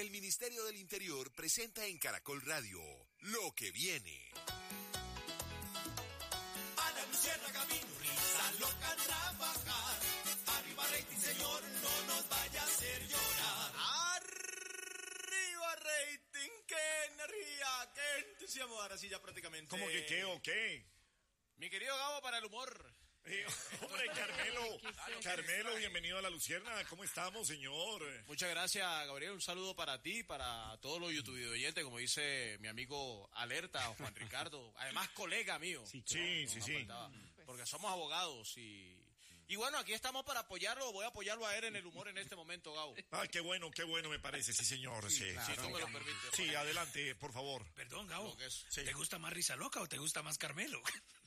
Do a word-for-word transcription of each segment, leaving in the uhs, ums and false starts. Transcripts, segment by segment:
el Ministerio del Interior presenta en Caracol Radio Lo que viene. A la Luciérnaga camino, risa loca trabajar. Arriba rating, señor, no nos vaya a hacer llorar. Arriba rating, qué energía, qué entusiasmo. Ahora sí ya prácticamente. ¿Cómo que qué o qué? Mi querido Gabo para el humor. Eh, hombre, Carmelo, Carmelo, bienvenido a La Luciérnaga. ¿Cómo estamos, señor? Muchas gracias, Gabriel. Un saludo para ti, para todos los YouTube oyentes, como dice mi amigo Alerta, Juan Ricardo. Además, colega mío. Sí, sí, sí. sí. Porque somos abogados y... Y bueno, aquí estamos para apoyarlo. Voy a apoyarlo a él en el humor en este momento, Gabo. Ah, qué bueno, qué bueno me parece, sí, señor. Sí, claro, sí, si tú me lo permites. Sí, adelante, por favor. Perdón, Gabo. Es, ¿Te sí. gusta más Risa Loca o te gusta más Carmelo?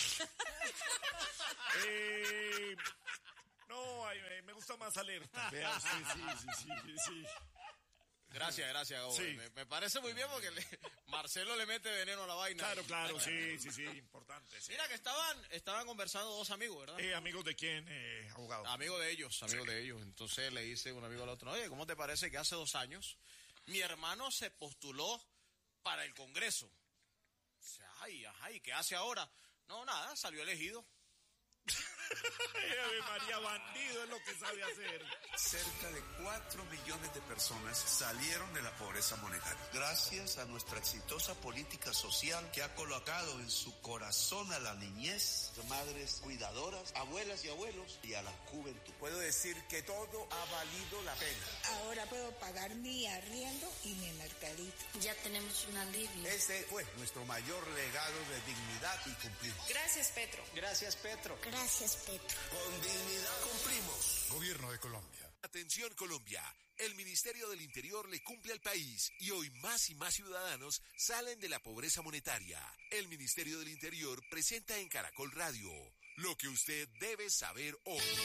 Eh, no, ay, me gusta más Alerta. Vea usted, sí, sí, sí, sí. Gracias, gracias, Gabo. Sí. Me, me parece muy bien porque le, Marcelo le mete veneno a la vaina. Claro, claro, sí, sí, sí, importante. Sí. Mira que estaban, estaban conversando dos amigos, ¿verdad? Eh, ¿Amigos de quién, eh, abogado? Amigos de ellos, amigos Sí. de ellos. Entonces le dice un amigo al otro, oye, ¿cómo te parece que hace dos años mi hermano se postuló para el Congreso? Dice, ay, ajá, ¿y qué hace ahora? No, nada, salió elegido. Ave María, bandido es lo que sabe hacer. Cerca de cuatro millones de personas salieron de la pobreza monetaria. Gracias a nuestra exitosa política social que ha colocado en su corazón a la niñez, madres cuidadoras, abuelas y abuelos y a la juventud. Puedo decir que todo ha valido la pena. Ahora puedo pagar mi arriendo y mi mercadito. Ya tenemos un alivio. Ese fue nuestro mayor legado de dignidad y cumplimos. Gracias, Petro. Gracias, Petro. Gracias, Petro. Con dignidad cumplimos. Gobierno de Colombia. Atención, Colombia. El Ministerio del Interior le cumple al país y hoy más y más ciudadanos salen de la pobreza monetaria. El Ministerio del Interior presenta en Caracol Radio Lo que usted debe saber hoy.